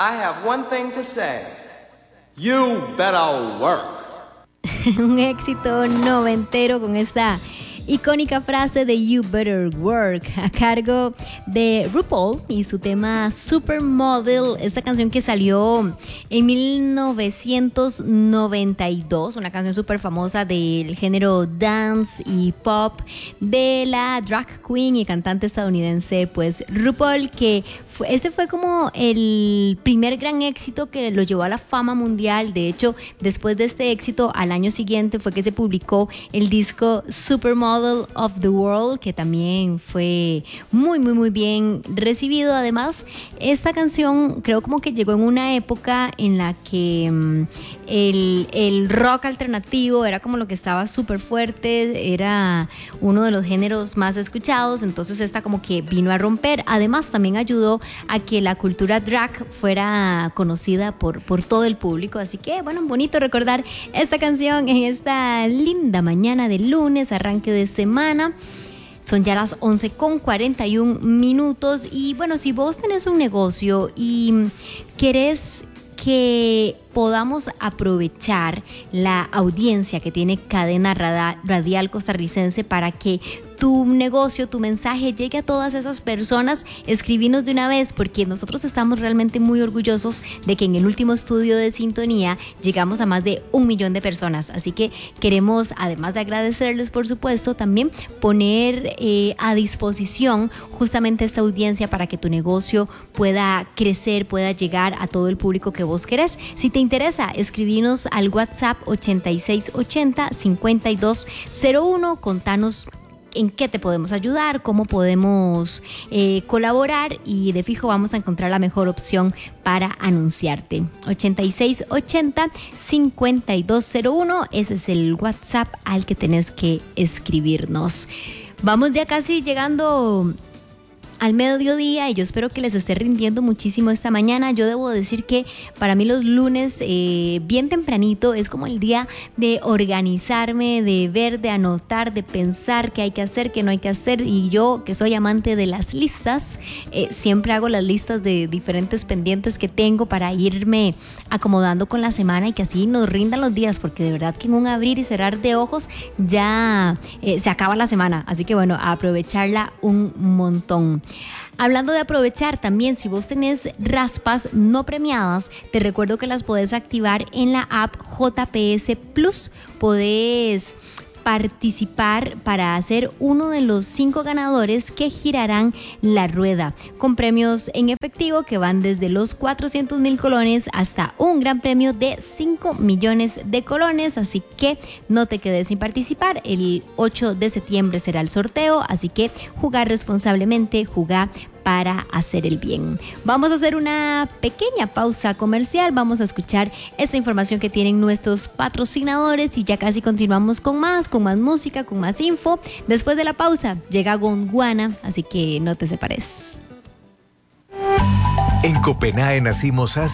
I have one thing to say. You better work. Un éxito noventero con esta icónica frase de You Better Work a cargo de RuPaul y su tema Supermodel, esta canción que salió en 1992, una canción súper famosa del género dance y pop de la drag queen y cantante estadounidense pues RuPaul, que este fue como el primer gran éxito que lo llevó a la fama mundial. De hecho, después de este éxito, al año siguiente fue que se publicó el disco Supermodel of the World, que también fue muy bien recibido. Además, esta canción creo como que llegó en una época en la que el rock alternativo era como lo que estaba súper fuerte, era uno de los géneros más escuchados, entonces esta como que vino a romper. Además, también ayudó a que la cultura drag fuera conocida por todo el público, así que bueno, bonito recordar esta canción en esta linda mañana de lunes, arranque de semana. Son ya las 11:41 y bueno, si vos tenés un negocio y querés que podamos aprovechar la audiencia que tiene Cadena Radial Costarricense para que tu negocio, tu mensaje llegue a todas esas personas, escribinos de una vez, porque nosotros estamos realmente muy orgullosos de que en el último estudio de Sintonía llegamos a más de 1 millón de personas. Así que queremos, además de agradecerles, por supuesto, también poner a disposición justamente esta audiencia para que tu negocio pueda crecer, pueda llegar a todo el público que vos querés. Si te interesa, escribinos al WhatsApp 8680-5201, contanos en qué te podemos ayudar, cómo podemos colaborar y de fijo vamos a encontrar la mejor opción para anunciarte. 8680-5201, ese es el WhatsApp al que tenés que escribirnos. Vamos ya casi llegando al mediodía y yo espero que les esté rindiendo muchísimo esta mañana. Yo debo decir que para mí los lunes bien tempranito es como el día de organizarme, de ver, de anotar, de pensar qué hay que hacer, qué no hay que hacer, y yo que soy amante de las listas, siempre hago las listas de diferentes pendientes que tengo para irme acomodando con la semana y que así nos rindan los días, porque de verdad que en un abrir y cerrar de ojos ya se acaba la semana, así que bueno, a aprovecharla un montón. Hablando de aprovechar también, si vos tenés raspas no premiadas, te recuerdo que las podés activar en la app JPS Plus. Podés participar para ser uno de los 5 ganadores que girarán la rueda, con premios en efectivo que van desde los 400,000 colones hasta un gran premio de 5 millones de colones, así que no te quedes sin participar. El 8 de septiembre será el sorteo, así que jugar responsablemente, jugar para hacer el bien. Vamos a hacer una pequeña pausa comercial, vamos a escuchar esta información que tienen nuestros patrocinadores y ya casi continuamos con más música, con más info. Después de la pausa llega Gondwana, así que no te separes. En Copenhague nacimos hace